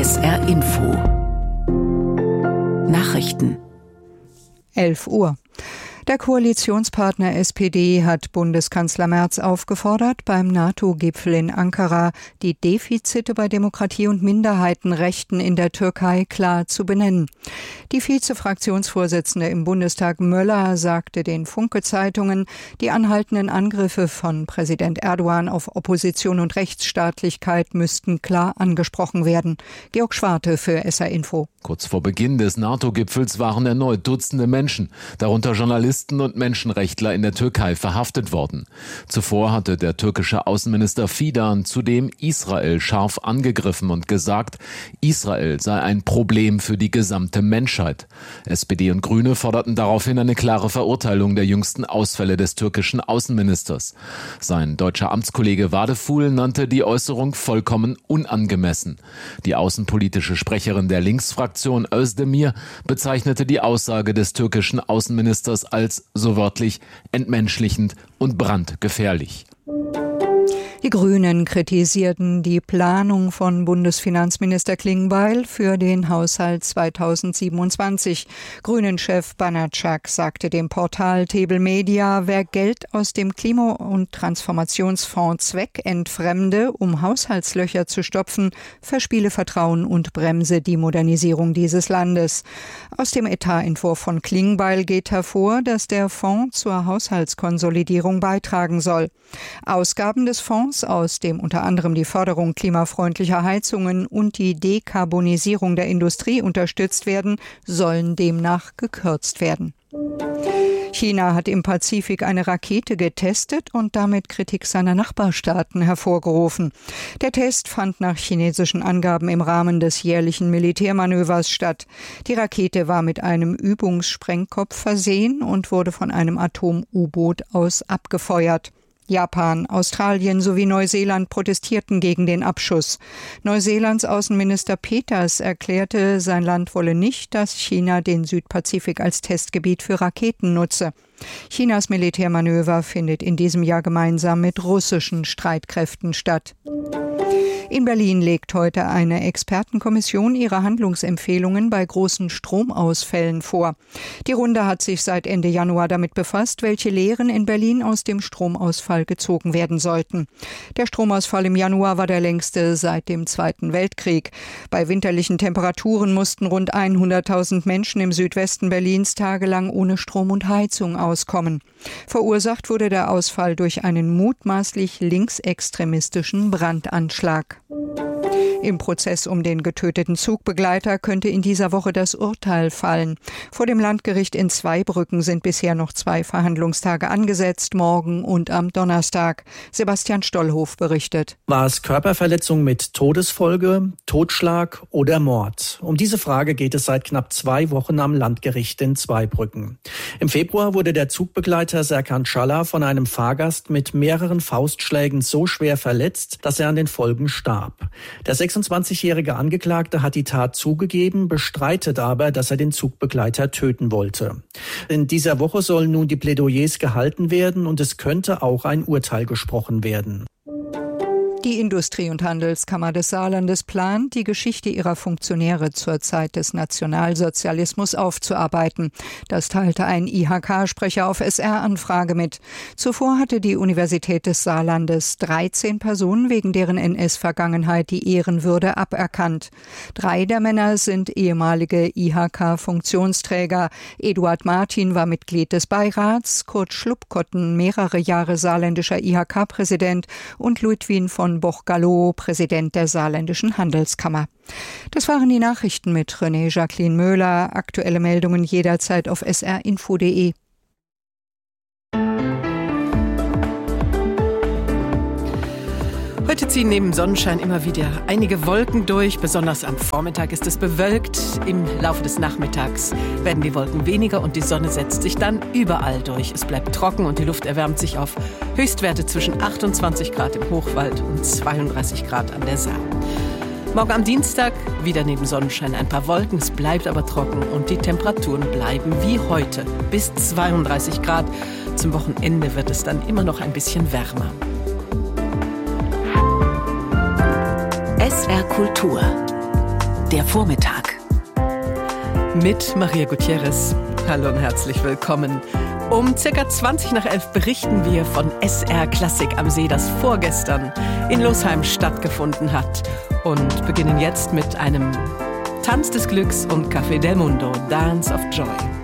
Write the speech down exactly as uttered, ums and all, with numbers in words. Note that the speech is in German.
S R Info Nachrichten elf Uhr. Der Koalitionspartner S P D hat Bundeskanzler Merz aufgefordert, beim NATO-Gipfel in Ankara die Defizite bei Demokratie und Minderheitenrechten in der Türkei klar zu benennen. Die Vize-Fraktionsvorsitzende im Bundestag Möller sagte den Funke-Zeitungen, die anhaltenden Angriffe von Präsident Erdogan auf Opposition und Rechtsstaatlichkeit müssten klar angesprochen werden. Georg Schwarte für S R Info. Kurz vor Beginn des NATO-Gipfels waren erneut Dutzende Menschen, darunter Journalisten und Menschenrechtler in der Türkei, verhaftet worden. Zuvor hatte der türkische Außenminister Fidan zudem Israel scharf angegriffen und gesagt, Israel sei ein Problem für die gesamte Menschheit. S P D und Grüne forderten daraufhin eine klare Verurteilung der jüngsten Ausfälle des türkischen Außenministers. Sein deutscher Amtskollege Vadeful nannte die Äußerung vollkommen unangemessen. Die außenpolitische Sprecherin der Linksfraktion Özdemir bezeichnete die Aussage des türkischen Außenministers als so wörtlich entmenschlichend und brandgefährlich. Die Grünen kritisierten die Planung von Bundesfinanzminister Klingbeil für den Haushalt zweitausendsiebenundzwanzig. Grünen-Chef Banatschak sagte dem Portal Tebel Media, wer Geld aus dem Klima- und Transformationsfonds zweckentfremde, um Haushaltslöcher zu stopfen, verspiele Vertrauen und bremse die Modernisierung dieses Landes. Aus dem Etatentwurf von Klingbeil geht hervor, dass der Fonds zur Haushaltskonsolidierung beitragen soll. Ausgaben des Fonds, aus dem unter anderem die Förderung klimafreundlicher Heizungen und die Dekarbonisierung der Industrie unterstützt werden, sollen demnach gekürzt werden. China hat im Pazifik eine Rakete getestet und damit Kritik seiner Nachbarstaaten hervorgerufen. Der Test fand nach chinesischen Angaben im Rahmen des jährlichen Militärmanövers statt. Die Rakete war mit einem Übungssprengkopf versehen und wurde von einem Atom-U-Boot aus abgefeuert. Japan, Australien sowie Neuseeland protestierten gegen den Abschuss. Neuseelands Außenminister Peters erklärte, sein Land wolle nicht, dass China den Südpazifik als Testgebiet für Raketen nutze. Chinas Militärmanöver findet in diesem Jahr gemeinsam mit russischen Streitkräften statt. In Berlin legt heute eine Expertenkommission ihre Handlungsempfehlungen bei großen Stromausfällen vor. Die Runde hat sich seit Ende Januar damit befasst, welche Lehren in Berlin aus dem Stromausfall gezogen werden sollten. Der Stromausfall im Januar war der längste seit dem Zweiten Weltkrieg. Bei winterlichen Temperaturen mussten rund hunderttausend Menschen im Südwesten Berlins tagelang ohne Strom und Heizung auskommen. Verursacht wurde der Ausfall durch einen mutmaßlich linksextremistischen Brandanschlag. Im Prozess um den getöteten Zugbegleiter könnte in dieser Woche das Urteil fallen. Vor dem Landgericht in Zweibrücken sind bisher noch zwei Verhandlungstage angesetzt, morgen und am Donnerstag. Sebastian Stollhof berichtet. War es Körperverletzung mit Todesfolge, Totschlag oder Mord? Um diese Frage geht es seit knapp zwei Wochen am Landgericht in Zweibrücken. Im Februar wurde der Zugbegleiter Serkan Çalla von einem Fahrgast mit mehreren Faustschlägen so schwer verletzt, dass er an den Folgen starb. Der sechsundzwanzigjährige Angeklagte hat die Tat zugegeben, bestreitet aber, dass er den Zugbegleiter töten wollte. In dieser Woche sollen nun die Plädoyers gehalten werden und es könnte auch ein Urteil gesprochen werden. Die Industrie- und Handelskammer des Saarlandes plant, die Geschichte ihrer Funktionäre zur Zeit des Nationalsozialismus aufzuarbeiten. Das teilte ein I H K-Sprecher auf S R-Anfrage mit. Zuvor hatte die Universität des Saarlandes dreizehn Personen wegen deren N S-Vergangenheit die Ehrenwürde aberkannt. Drei der Männer sind ehemalige I H K-Funktionsträger. Eduard Martin war Mitglied des Beirats, Kurt Schlupkotten mehrere Jahre saarländischer I H K-Präsident und Ludwin von Boch-Gallo, Präsident der Saarländischen Handelskammer. Das waren die Nachrichten mit René Jacqueline Möhler. Aktuelle Meldungen jederzeit auf s r info punkt d e. Heute ziehen neben Sonnenschein immer wieder einige Wolken durch. Besonders am Vormittag ist es bewölkt. Im Laufe des Nachmittags werden die Wolken weniger und die Sonne setzt sich dann überall durch. Es bleibt trocken und die Luft erwärmt sich auf Höchstwerte zwischen achtundzwanzig Grad im Hochwald und zweiunddreißig Grad an der Saar. Morgen am Dienstag wieder neben Sonnenschein ein paar Wolken. Es bleibt aber trocken und die Temperaturen bleiben wie heute bis zweiunddreißig Grad. Zum Wochenende wird es dann immer noch ein bisschen wärmer. S R Kultur der Vormittag. Mit Maria Gutierrez. Hallo und herzlich willkommen. Um circa zwanzig nach elf berichten wir von S R Klassik am See, das vorgestern in Losheim stattgefunden hat. Und beginnen jetzt mit einem Tanz des Glücks und Café del Mundo, Dance of Joy.